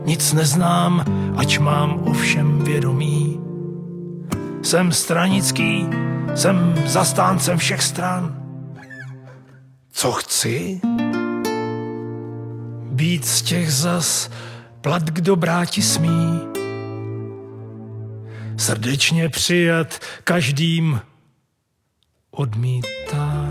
Nic neznám, ač mám o všem vědomí. Jsem stranický, jsem zastáncem všech stran. Co chci? Být z těch zas plat, kdo bráti smí. Srdečně přijat každým odmítá.